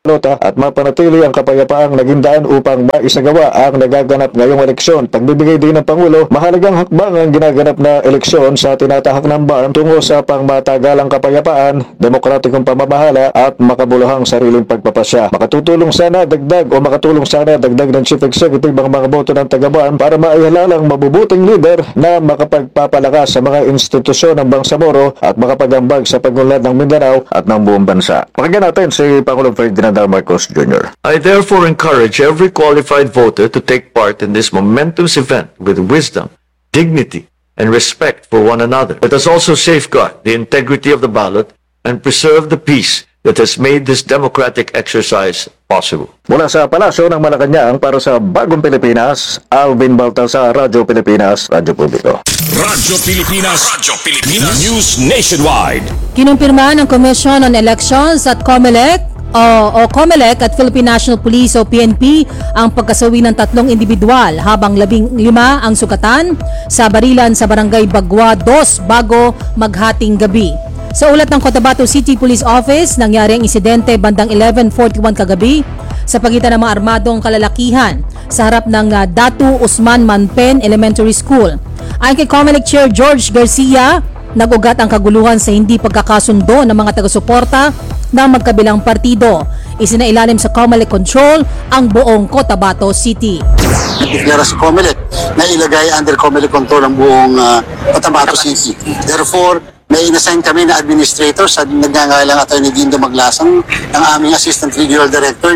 balota at mapanatili ang kapayapaang naging daan upang maisagawa ang nagaganap ngayong eleksyon. Pagbibigay din ng Pangulo, mahalagang hakbang ang ginaganap na eleksyon sa tinatahak ng BARM tungo sa pangmatagalang kapayapaan, demokratikong pamamahala at makabuluhang sariling pagpapasya. Makatulong sana dagdag ng Chief Executive ang mga boto ng taga-BARM para maialalang mabubuting leader na makapagpapalakas sa mga institusyon ng Bangsamoro at makapagambag sa pagunlad ng Mindanao at ng buong bansa. Pakinggan natin si Pangulong Ferdinand Marcos Jr. I therefore encourage every qualified voter to take part in this momentous event with wisdom, dignity, and respect for one another. Let us also safeguard the integrity of the ballot and preserve the peace that has made this democratic exercise possible. Mula sa Palasyo ng Malacanang para sa Bagong Pilipinas, Alvin Baltazar, Radyo Pilipinas, Radyo Publiko. Radyo Pilipinas, News Nationwide. Kinumpirma ng Commission on Elections at COMELEC COMELEC at Philippine National Police o PNP ang pagkasawi ng 3 individual habang 15 ang sugatan sa barilan sa Barangay Bagwa 2 bago maghating gabi. Sa ulat ng Cotabato City Police Office, nangyari ang insidente bandang 11:41 kagabi sa pagitan ng mga armadong kalalakihan sa harap ng Datu Usman Manpen Elementary School. Ayon kay COMELEC Chair George Garcia, nag-ugat ang kaguluhan sa hindi pagkakasundo ng mga taga-suporta ng magkabilang partido. Isinailalim sa COMELEC control ang buong Cotabato City. Nagdeklara si COMELEC na ilagay under COMELEC control ang buong Cotabato City. Therefore, may inassign kami na administrator sa nagngangalang Attorney Dindo Maglasang, ang aming Assistant Regional Director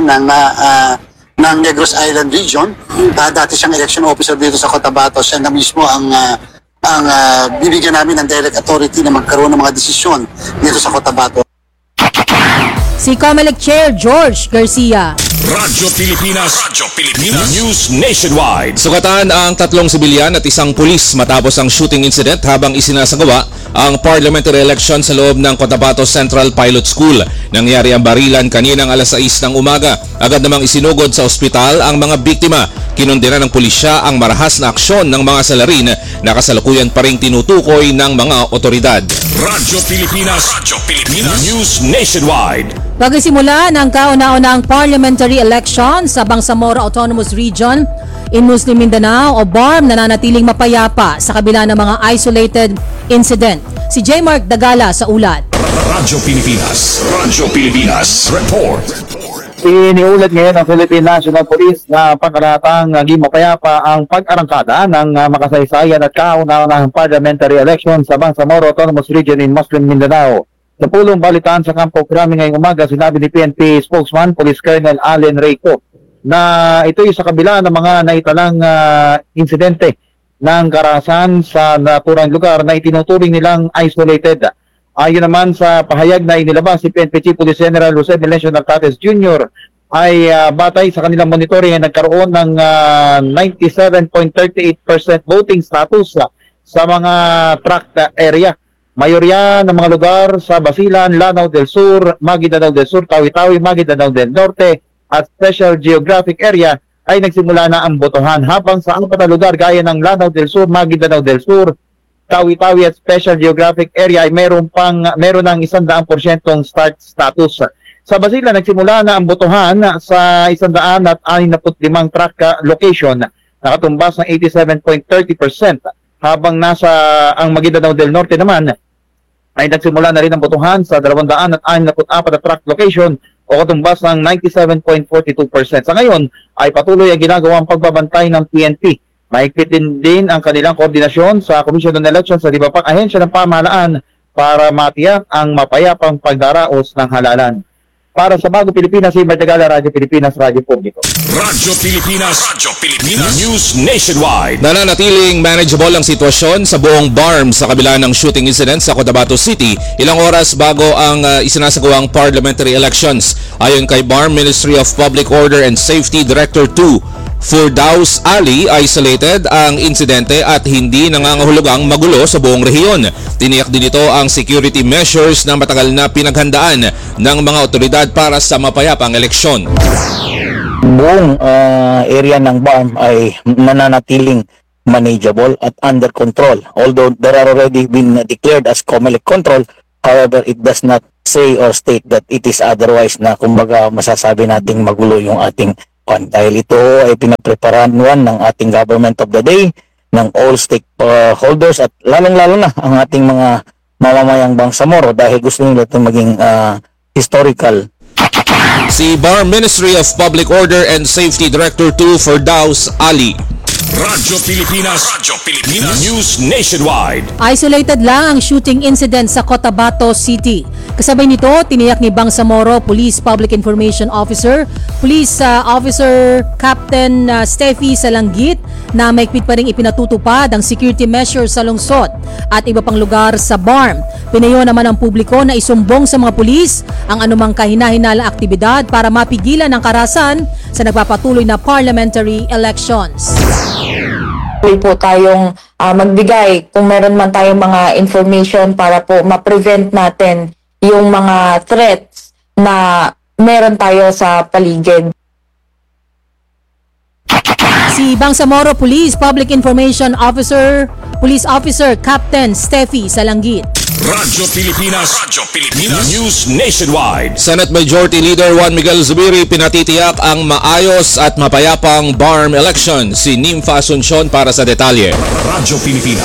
ng Negros Island Region. Dati siyang election officer dito sa Cotabato. Siya na mismo ang bibigyan namin ng direct authority na magkaroon ng mga desisyon dito sa Cotabato. Si COMELEC Chair George Garcia. Radyo Pilipinas, News Nationwide. Sugatan ang 3 sibilyan at 1 pulis matapos ang shooting incident habang isinasagawa ang parliamentary election sa loob ng Cotabato Central Pilot School. Nangyari ang barilan kaninang alas 6 ng umaga. Agad namang isinugod sa ospital ang mga biktima. Kinundina ng pulisya ang marahas na aksyon ng mga salarin na kasalukuyan pa ring tinutukoy ng mga otoridad. Radyo Pilipinas, News Nationwide. Pagsisimula ng kauna-unang parliamentary election sa Bangsamoro Autonomous Region in Muslim Mindanao o BARM nananatiling mapayapa sa kabila ng mga isolated incident. Si J. Mark Dagala sa ulat. Radyo Pilipinas, report. Iniulat ngayon ng Philippine National Police na pagkaratang naging mapayapa ang pag-arangkada ng makasaysayan at kauna-unahang parliamentary election sa Bangsamoro Autonomous Region in Muslim Mindanao. Sa pulong balitaan sa Campo Crame ngayong umaga, sinabi ni PNP spokesman Police Colonel Allen Reyco na ito'y sa kabila ng mga naitalang insidente ng karahasan sa naturang lugar na itinuturing nilang isolated. Ayon naman sa pahayag na inilabas si PNP Chief Police General Jose Melencio Nartates Jr. ay batay sa kanilang monitoring ay nagkaroon ng 97.38% voting status sa mga tract area. Mayorya ng mga lugar sa Basilan, Lanao del Sur, Maguindanao del Sur, Tawi-Tawi, Maguindanao del Norte at Special Geographic Area ay nagsimula na ang botohan, habang sa 4 na lugar gaya ng Lanao del Sur, Maguindanao del Sur, Tawi-Tawi at Special Geographic Area ay meron ng 100% start status. Sa Basilan, nagsimula na ang botohan sa 165 track location, nakatumbas ng 87.30%, habang nasa ang Maguindanao del Norte naman ay nagsimula na rin ang botohan sa 264 na track location o katumbas ng 97.42%. Sa ngayon ay patuloy ang ginagawang pagbabantay ng PNP. Mahigpit din ang kanilang koordinasyon sa Commission on Elections sa iba pang ahensya ng pamahalaan para matiyak ang mapayapang pagdaraos ng halalan. Para sa Bagong Pilipinas, si Matagala, Radyo Pilipinas, Radyo Publiko. Radyo Pilipinas, News Nationwide. Nananatiling manageable ang sitwasyon sa buong BARM sa kabila ng shooting incident sa Cotabato City ilang oras bago ang isinasagawang parliamentary elections. Ayon kay BARM Ministry of Public Order and Safety Director 2, Firdaus Ali, isolated ang insidente at hindi nangangahulugang magulo sa buong rehiyon. Tiniyak din ito ang security measures na matagal na pinaghandaan ng mga otoridad para sa mapayapang eleksyon. Buong area ng BARM ay nananatiling manageable at under control. Although there are already been declared as COMELEC control, however, it does not say or state that it is otherwise na kumbaga masasabi nating magulo yung ating dahil ito ay pinapreparahan ng ating government of the day, ng all stakeholders at lalong-lalo na ang ating mga mamamayang Bangsamoro dahil gusto nila ito maging historical. Si BARM Ministry of Public Order and Safety Director 2 Firdaus Ali. Radyo Pilipinas News Nationwide. Isolated lang ang shooting incident sa Cotabato City. Kasabay nito, tiniyak ni Bangsamoro Police Public Information Officer, Police Officer Captain Steffi Salanggit na maigpit pa rin ipinatutupad ang security measures sa lungsod at iba pang lugar sa BARM. Pinayo naman ang publiko na isumbong sa mga pulis ang anumang kahina-hinalang aktibidad para mapigilan ang karahasan sa nagpapatuloy na parliamentary elections. Tuloy po tayong magbigay kung meron man tayong mga information para po ma-prevent natin yung mga threats na meron tayo sa paligid. Si Bangsamoro Police Public Information Officer, Police Officer Captain Steffi Salanggit. Radyo Pilipinas News Nationwide. Senate Majority Leader Juan Miguel Zubiri pinatitiyak ang maayos at mapayapang BARM election. Si Nympha Asuncion para sa detalye. Radyo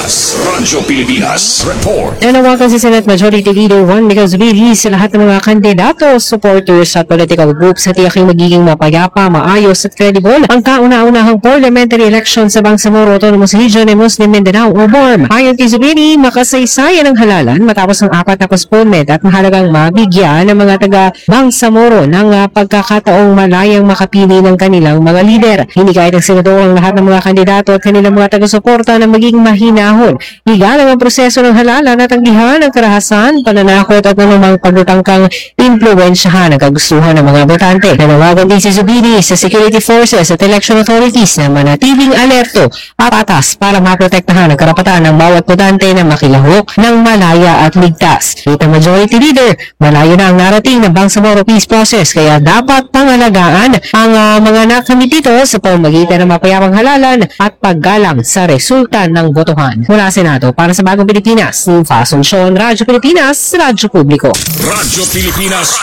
Pilipinas Report. Nanawagan si Senate Majority Leader Juan Miguel Zubiri sa lahat ng mga kandidato, supporters at political groups sa tiyaking magiging mapayapa, maayos at credible ang kauna-unahang parliamentary election sa Bangsamoro Autonomous Region ng Muslim Mindanao o BARM. Ayon kay Zubiri, makasaysayan ang halalan matapos ang 4 na postponement at mahalagang mabigyan ng mga taga Bangsamoro ng pagkakataong malayang makapili ng kanilang mga lider. Hindi kahit ang senador ang lahat ng mga kandidato at kanilang mga taga-suporta na maging mahinahon. Igalang ang proseso ng halalan at tanggihan ng karahasan, pananakot at anumang pagtatangkang impluwensyahan ang kagustuhan ng mga botante. Nanawagan din si Zubiri sa security forces at election authorities na manatiling alerto at patas para maprotektahan ang karapatan ng bawat botante na makilahok ng malaya at ligtas. Kita Majority Leader, malayo na ang narating ng Bangsamoro Peace Process kaya dapat pangalagaan ang mga nakamit dito sa pamamagitan ng mapayapang halalan at paggalang sa resulta ng botohan. Mula Senado, para sa Bagong Pilipinas, Nympha Asuncion, Radyo Pilipinas, Radyo Publiko. Radyo Pilipinas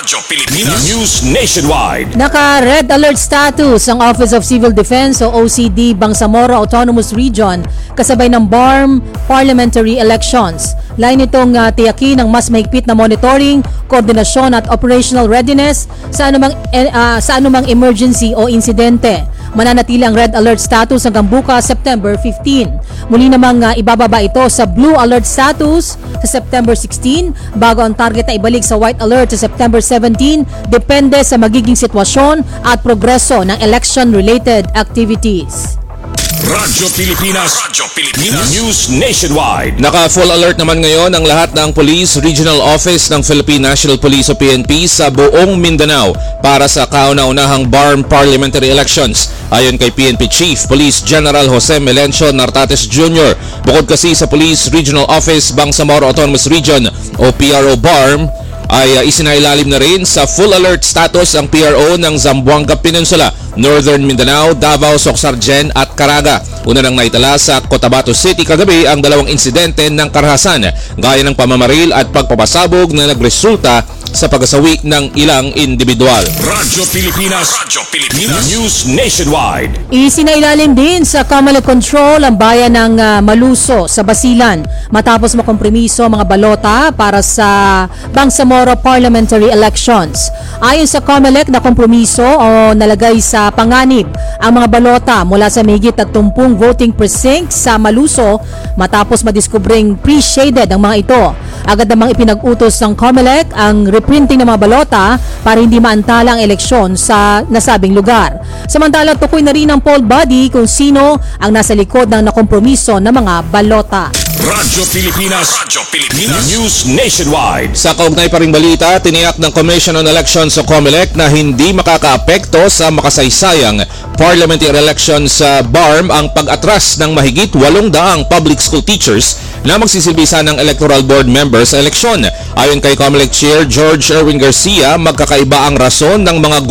News Nationwide. Naka-red alert status ang Office of Civil Defense o OCD Bangsamoro Autonomous Region kasabay ng BARM parliamentary elections. Lain itong tiyakin ng mas mahigpit na monitoring, koordinasyon at operational readiness sa anumang emergency o insidente. Mananatili ang red alert status hanggang bukas September 15. Muli namang ibababa ito sa blue alert status sa September 16 bago ang target na ibalik sa white alert sa September 17 depende sa magiging sitwasyon at progreso ng election-related activities. Radyo Pilipinas News Nationwide. Naka-full alert naman ngayon ang lahat ng Police Regional Office ng Philippine National Police o PNP sa buong Mindanao para sa kauna-unahang BARM parliamentary elections. Ayon kay PNP Chief Police General Jose Melencio Nartates Jr., bukod kasi sa Police Regional Office Bangsamoro Autonomous Region o PRO BARM, ay isinailalim na rin sa full alert status ang PRO ng Zamboanga Peninsula, Northern Mindanao, Davao, Soxargen at Caraga. Una nang naitala sa Cotabato City kagabi ang 2 insidente ng karahasan gaya ng pamamaril at pagpapasabog na nagresulta sa pagsawi ng ilang individual. Radyo Pilipinas News Nationwide. Isinailalim din sa Comelec Control ang bayan ng Maluso sa Basilan matapos makompromiso mga balota para sa Bangsamoro parliamentary elections. Ayon sa Comelec na kompromiso o nalagay sa panganib ang mga balota mula sa mahigit 30 voting precincts sa Maluso matapos madiskubring pre-shaded ang mga ito. Agad namang ipinag-utos ng Comelec ang reprinting ng mga balota para hindi maantala ang eleksyon sa nasabing lugar. Samantala, tukoy na rin ang poll body kung sino ang nasa likod ng nakompromiso ng mga balota. Radyo Pilipinas News Nationwide. Sa kaugnay pa ring balita, tiniyak ng Commission on Elections o COMELEC na hindi makakaapekto sa makasaysayang parliamentary election sa BARM ang pag-atras ng mahigit 800 public school teachers na magsisilbisa ng electoral board members sa eleksyon. Ayon kay COMELEC Chair George Erwin Garcia, magkakaiba ang rason ng mga guro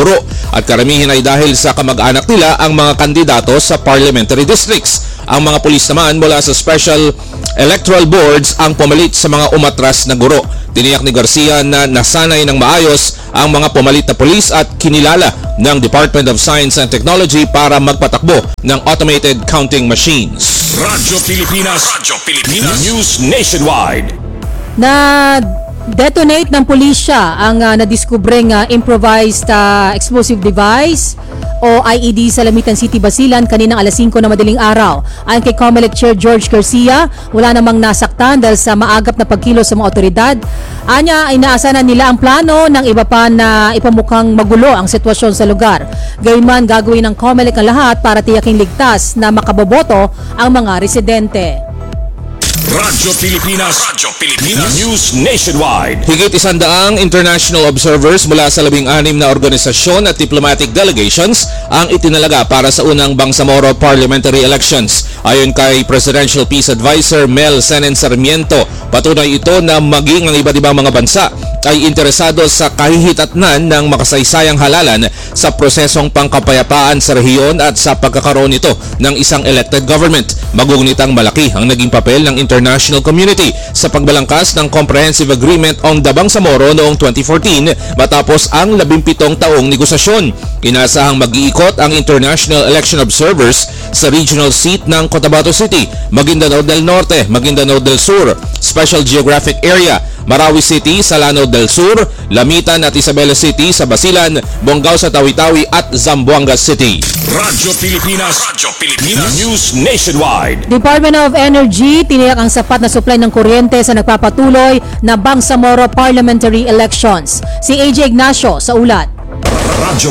at karamihan ay dahil sa kamag-anak nila ang mga kandidato sa parliamentary districts. Ang mga pulis naman mula sa Special Electoral Boards ang pumalit sa mga umatras na guro. Tiniyak ni Garcia na nasanay ng maayos ang mga pumalit na pulis at kinilala ng Department of Science and Technology para magpatakbo ng automated counting machines. Radyo Pilipinas News Nationwide. Na detonate ng pulisya ang nadiskubreng improvised explosive device o IED sa Lamitan City, Basilan kaninang alas 5 na madaling araw. Ayon kay COMELEC Chair George Garcia, wala namang nasaktan dahil sa maagap na pagkilos sa mga otoridad. Anya, inaasahan nila ang plano ng iba pa na ipamukhang magulo ang sitwasyon sa lugar. Gayunman, gagawin ng COMELEC ang lahat para tiyaking ligtas na makaboboto ang mga residente. Radyo Pilipinas News Nationwide. Higit 100 international observers mula sa 16 na organisasyon at diplomatic delegations ang itinalaga para sa unang Bangsamoro parliamentary elections. Ayon kay Presidential Peace Advisor Mel Senen Sarmiento, patunay ito na maging ang iba't ibang mga bansa ay interesado sa kahihitatnan ng makasaysayang halalan sa prosesong pangkapayapaan sa rehiyon at sa pagkakaroon nito ng isang elected government. Magugunitang malaki ang naging papel ng international community sa pagbalangkas ng Comprehensive Agreement on the Bangsamoro noong 2014 matapos ang 17 taong negosasyon. Inaasahang mag-iikot ang international election observers sa regional seat ng Cotabato City, Maguindanao del Norte, Maguindanao del Sur, Special Geographic Area, Marawi City sa Lanao del Sur, Lamitan at Isabela City sa Basilan, Bonggao sa Tawi-Tawi at Zamboanga City. Radyo Pilipinas News Nationwide. Department of Energy tiniyak ang sapat na supply ng kuryente sa nagpapatuloy na Bangsamoro parliamentary elections. Si AJ Ignacio sa ulat. Radyo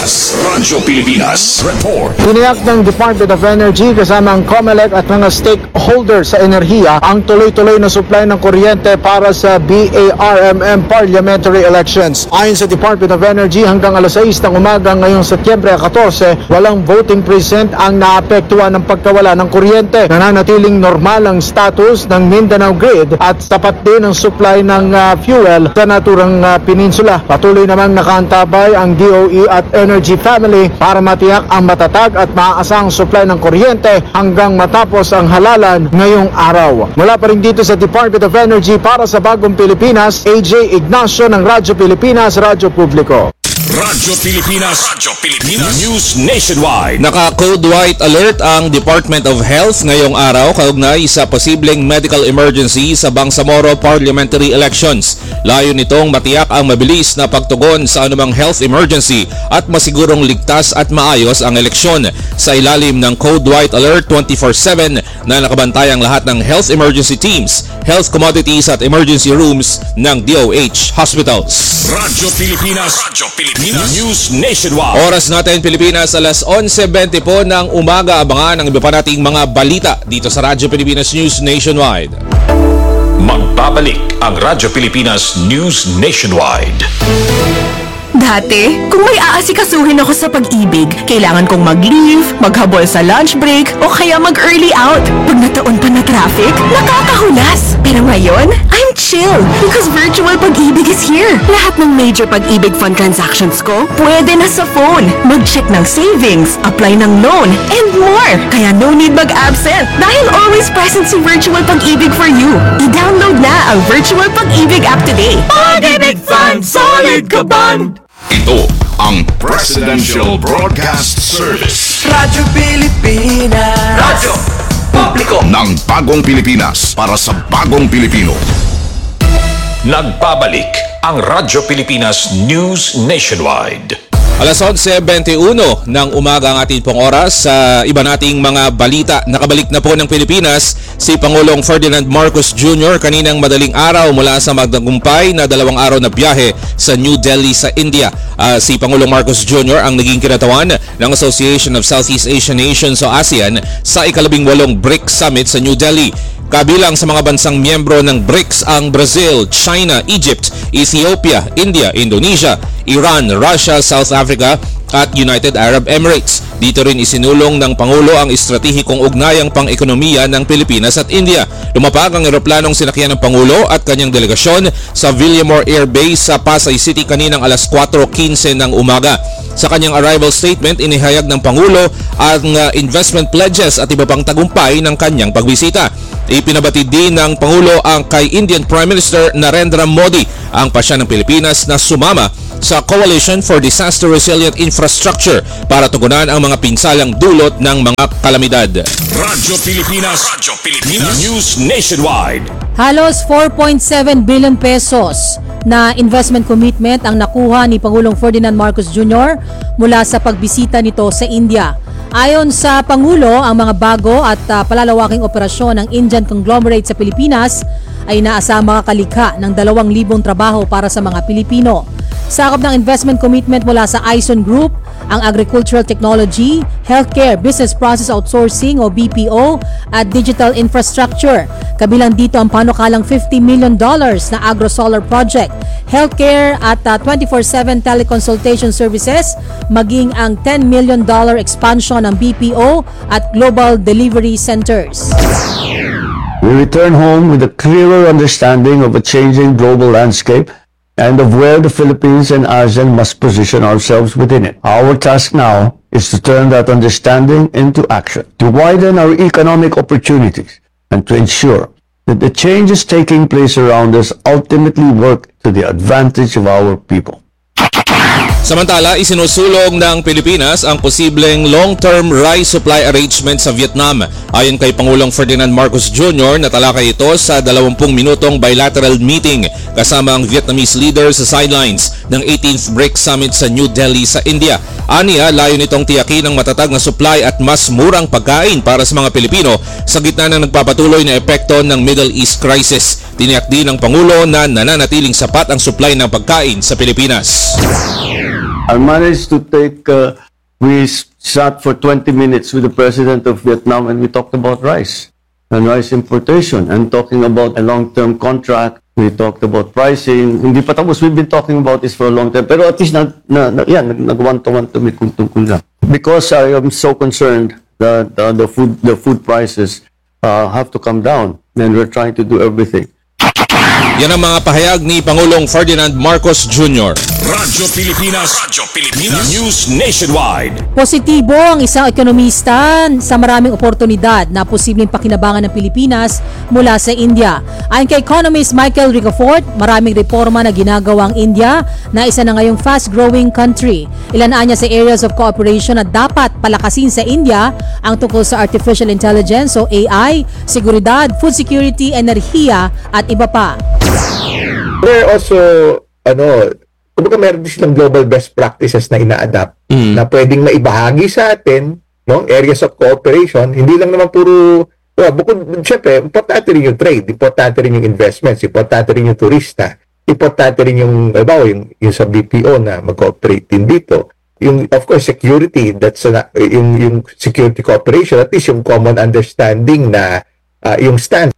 Pilipinas Report. Tiniyak ng Department of Energy kasama ang COMELEC at mga stakeholders sa enerhiya ang tuloy-tuloy na supply ng kuryente para sa BARMM parliamentary elections. Ayon sa Department of Energy, hanggang alas 6 ng umaga ngayong Setyembre 14, walang voting precinct ang naapektuhan ng pagkawala ng kuryente. Nananatiling normal ang status ng Mindanao Grid at tapat din ang supply ng fuel sa naturang peninsula. Patuloy namang nakaantabay ang DOE at Energy Family para matiyak ang matatag at maaasang supply ng kuryente hanggang matapos ang halalan ngayong araw. Mula pa rin dito sa Department of Energy para sa Bagong Pilipinas, AJ Ignacio ng Radyo Pilipinas, Radyo Publiko. Radyo Pilipinas News Nationwide. Naka-code white alert ang Department of Health ngayong araw kaugnay sa posibleng medical emergency sa Bangsamoro parliamentary elections. Layo nitong matiyak ang mabilis na pagtugon sa anumang health emergency at masigurong ligtas at maayos ang eleksyon. Sa ilalim ng code white alert 24/7 na nakabantay ang lahat ng health emergency teams, health commodities at emergency rooms ng DOH hospitals. Radyo Pilipinas News Nationwide. Oras natin Pilipinas, alas 11:20 po ng umaga. Abangan ang iba pa nating mga balita dito sa Radyo Pilipinas News Nationwide. Magbabalik ang Radyo Pilipinas News Nationwide. Dati, kung may aasikasuhin ako sa pag-ibig, kailangan kong mag-leave, maghabol sa lunch break, o kaya mag-early out. Pag nataon pa na traffic, nakakahulas. Pero ngayon, I'm chill because virtual pag-ibig is here. Lahat ng major pag-ibig fund transactions ko, pwede na sa phone. Mag-check ng savings, apply ng loan, and more. Kaya no need mag-absent dahil always present si virtual pag-ibig for you. I-download na ang virtual pag-ibig app today. Pag-ibig Fund, solid ka band! Ito ang Presidential Broadcast Service. Radyo Pilipinas. Radyo Publiko ng Bagong Pilipinas para sa Bagong Pilipino. Nagbabalik ang Radyo Pilipinas News Nationwide. Alas 11:21 ng umaga ang ating pong oras sa iba nating mga balita. Nakabalik na po ng Pilipinas si Pangulong Ferdinand Marcos Jr. kaninang madaling araw mula sa magtagumpay na 2 araw na biyahe sa New Delhi sa India. Si Pangulong Marcos Jr. ang naging kinatawan ng Association of Southeast Asian Nations o ASEAN sa ika-18 BRICS Summit sa New Delhi. Kabilang sa mga bansang miyembro ng BRICS ang Brazil, China, Egypt, Ethiopia, India, Indonesia, Iran, Russia, South Africa at United Arab Emirates. Dito rin isinulong ng Pangulo ang estratehikong ugnayang pang-ekonomiya ng Pilipinas at India. Lumapag ang eroplanong sinakyan ng Pangulo at kanyang delegasyon sa Villamor Air Base sa Pasay City kaninang alas 4:15 ng umaga. Sa kanyang arrival statement, inihayag ng Pangulo ang investment pledges at iba pang tagumpay ng kanyang pagbisita. Ipinabatid din ng Pangulo ang kay Indian Prime Minister Narendra Modi ang pasya ng Pilipinas na sumama sa Coalition for Disaster Resilient Infrastructure para tugunan ang mga pinsalang dulot ng mga kalamidad. Radyo Pilipinas News Nationwide. Halos 4.7 billion pesos na investment commitment ang nakuha ni Pangulong Ferdinand Marcos Jr. mula sa pagbisita nito sa India. Ayon sa Pangulo, ang mga bago at palalawaking operasyon ng Indian conglomerate sa Pilipinas ay inaasahang makakalikha ng 2,000 trabaho para sa mga Pilipino. Sakop ng investment commitment mula sa Aison Group, ang agricultural technology, healthcare, business process outsourcing o BPO at digital infrastructure. Kabilang dito ang panukalang $50 million na agro-solar project, healthcare at 24/7 teleconsultation services, maging ang $10 million expansion ng BPO at global delivery centers. We return home with a clearer understanding of a changing global landscape and of where the Philippines and ASEAN must position ourselves within it. Our task now is to turn that understanding into action, to widen our economic opportunities, and to ensure that the changes taking place around us ultimately work to the advantage of our people. Samantala, isinusulong ng Pilipinas ang posibleng long-term rice supply arrangement sa Vietnam. Ayon kay Pangulong Ferdinand Marcos Jr., natalakay ito sa 20 minutong bilateral meeting kasama ang Vietnamese leader sa sidelines ng 18th BRICS Summit sa New Delhi sa India. Aniya, layo nitong tiyakin ang matatag na supply at mas murang pagkain para sa mga Pilipino sa gitna ng nagpapatuloy na epekto ng Middle East crisis. Tiniyak din ng Pangulo na nananatiling sapat ang supply ng pagkain sa Pilipinas. I managed to we sat for 20 minutes with the president of Vietnam and we talked about rice and rice importation and talking about a long-term contract. We talked about pricing. Hindi pa tapos, we've been talking about this for a long time. Pero at least nag-one-to-one to me kung tungkol na. Because I am so concerned that the food prices have to come down and we're trying to do everything. Yan ang mga pahayag ni Pangulong Ferdinand Marcos Jr. Radyo Pilipinas News Nationwide. Positibo ang isang ekonomista sa maraming oportunidad na posibleng pakinabangan ng Pilipinas mula sa India. Ayon kay economist Michael Ricafort, maraming reforma na ginagawa ang India na isa na ngayong fast-growing country. Ilanaan niya sa areas of cooperation na dapat palakasin sa India ang tungkol sa artificial intelligence o AI, seguridad, food security, enerhiya at iba pa. There also, kumbaga meron din silang global best practices na ina-adapt na pwedeng maibahagi sa atin, no? Areas of cooperation, hindi lang naman puro, bukod, syempre, importante rin yung trade, importante rin yung investments, importante rin yung turista, importante rin yung sa BPO na mag-cooperate din dito. Yung, of course, security, that's yung security cooperation, at least yung common understanding na yung stance.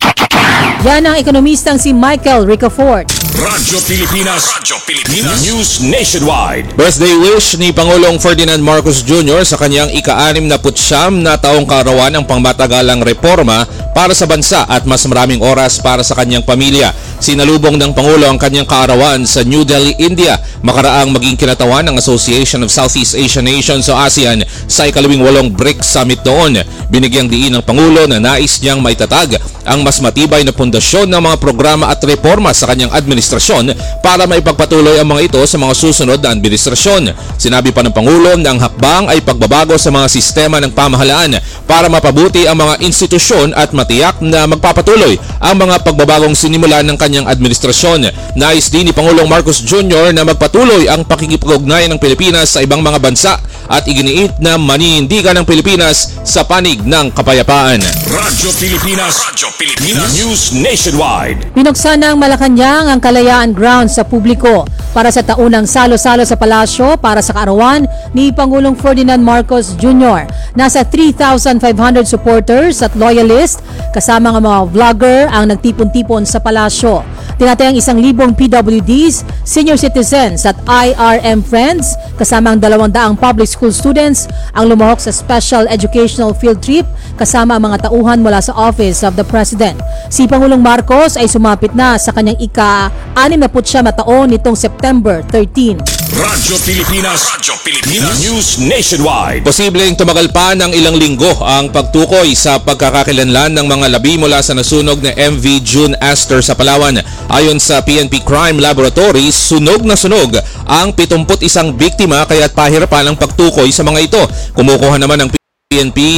Yan ang ekonomistang si Michael Ricafort. Radyo Pilipinas News Nationwide. Birthday wish ni Pangulong Ferdinand Marcos Jr. sa kanyang ika-69 na taong kaarawan ang pangmatagalang reforma para sa bansa at mas maraming oras para sa kanyang pamilya. Sinalubong ng Pangulo ang kanyang kaarawan sa New Delhi, India, makaraang maging kinatawan ng Association of Southeast Asian Nations o ASEAN sa ika-18 BRICS Summit noon. Binigyang diin ng Pangulo na nais niyang maitatag ang mas matibay na pundasyon ng mga programa at reforma sa kanyang administrasyon para maipagpatuloy ang mga ito sa mga susunod na administrasyon. Sinabi pa ng Pangulo na ang hakbang ay pagbabago sa mga sistema ng pamahalaan para mapabuti ang mga institusyon at matiyak na magpapatuloy ang mga pagbabagong sinimulan ng kanyang administrasyon. Nais din ni Pangulong Marcos Jr. na magpatuloy ang pakikipag-ugnayan ng Pilipinas sa ibang mga bansa at iginiit na maninindigan ng Pilipinas sa panig ng kapayapaan. Radyo Pilipinas News Nationwide. Pinuksan ng Malacanang ang Kalayaan Grounds sa publiko para sa taunang salo-salo sa palasyo para sa kaarawan ni Pangulong Ferdinand Marcos Jr. Nasa 3,500 supporters at loyalists kasama ng mga vlogger ang nagtipon-tipon sa palasyo. Tinatayang 1,000 PWDs, senior citizens at IRM friends kasama ang 200 public school students ang lumahok sa special educational field trip kasama ang mga tauhan mula sa Office of the President. Si Pangulong Marcos ay sumapit na sa kanyang ika-69 na taon nitong September 13. Radyo Pilipinas News Nationwide. Posibleng tumagal pa ng ilang linggo ang pagtukoy sa pagkakakilanlan ng mga labi mula sa nasunog na MV June Aster sa Palawan. Ayon sa PNP Crime Laboratory, sunog na sunog ang 71 biktima kaya't pahirapan ang pagtukoy sa mga ito. Kumukuha naman ng PNP